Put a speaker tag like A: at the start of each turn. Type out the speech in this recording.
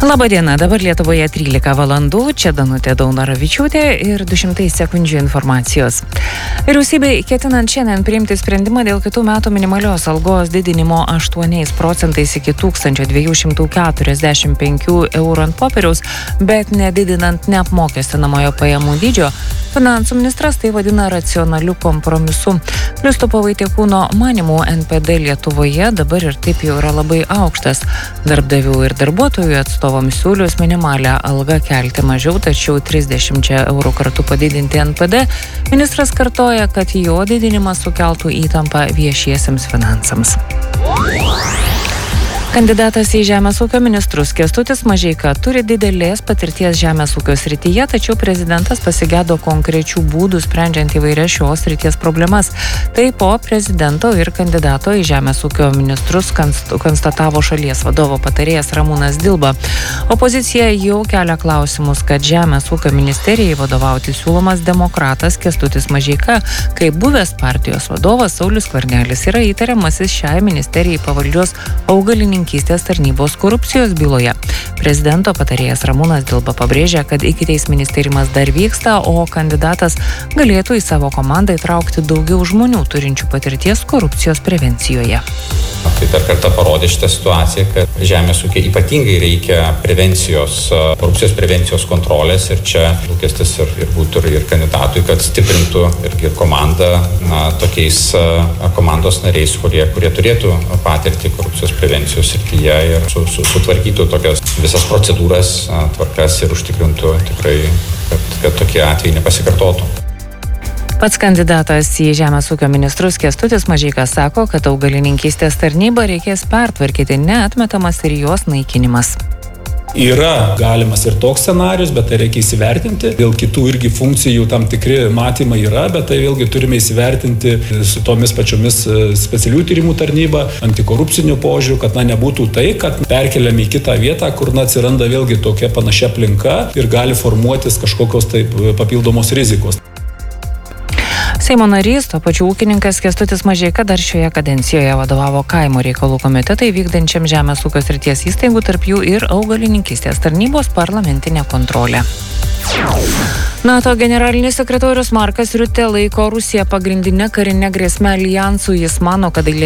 A: Labadiena, dabar Lietuvoje 13 valandų, čia Danutė Daunoravičiūtė ir 200 sekundžių informacijos. Vyriausybei ketinant šiandien priimti sprendimą dėl kitų metų minimalios algos didinimo 8% iki 1245 eurų ant popieriaus, bet nedidinant neapmokestinamojo pajamų dydžio, finansų ministras tai vadina racionaliu kompromisu. Kristupo Vaitiekūno manimų NPD Lietuvoje dabar ir taip jau yra labai aukštas. Darbdavių ir darbuotojų atstovams siūlius minimalią algą kelti mažiau, tačiau 30 eurų kartu padidinti NPD, ministras kartoja, kad jo didinimas sukeltų įtampą viešiesiems finansams. Kandidatas į Žemės ūkio ministrus Kęstutis Mažeika turi didelės patirties žemės ūkio srityje, tačiau prezidentas pasigėdo konkrečių būdų sprendžiant įvairias šios srities problemas. Tai po prezidento ir kandidato į Žemės ūkio ministrus konstatavo šalies vadovo patarėjas Ramūnas Dilba. Opozicija jau kelia klausimus, kad Žemės ūkio ministerijai vadovauti siūlomas demokratas Kęstutis Mažeika, kaip buvęs partijos vadovas Saulius Skvernelis yra įtariamasis šiai ministerijai pavaldžios augalininkystės tarnybos korupcijos byloje. Prezidento patarėjas Ramūnas Dilba pabrėžia, kad ikiteisminis tyrimas dar vyksta, o kandidatas galėtų į savo komandą įtraukti daugiau žmonių turinčių patirties korupcijos prevencijoje.
B: Tai dar kartą parodė šitą situaciją, kad žemės ūkiai ypatingai reikia korupcijos prevencijos kontrolės ir čia lūkestis ir būtų ir kandidatui, kad stiprintų ir komandą tokiais komandos nariais, kurie turėtų patirtį korupcijos prevencijos srityje ir sutvarkytų tokias visas procedūras, tvarkas ir užtikrintų tikrai, kad tokie atvejai nepasikartotų.
A: Pats kandidatas į Žemės ūkio ministrus Kęstutis Mažeika sako, kad augalininkystės tarnybą reikės pertvarkyti, neatmetamas ir jos naikinimas.
C: Yra galimas ir toks scenarius, bet tai reikia įsivertinti. Dėl kitų irgi funkcijų tam tikri matymai yra, bet tai vėlgi turime įsivertinti su tomis pačiomis specialių tyrimų tarnyba, antikorupcinių požiūrių, kad nebūtų tai, kad perkeliame į kitą vietą, kur atsiranda vėlgi tokia panašia aplinka ir gali formuotis kažkokios taip papildomos rizikos.
A: Seimo narys, to pačiu ūkininkas Kęstutis Mažeika dar šioje kadencijoje vadovavo kaimo reikalų komitetai vykdančiam žemės ūkio srities įstaigų, tarp jų ir augalininkystės tarnybos parlamentinė kontrolė. NATO generalinis sekretorius Markas Riutė laiko Rusiją pagrindinę karinę grėsmę aljansui. Jis mano, kad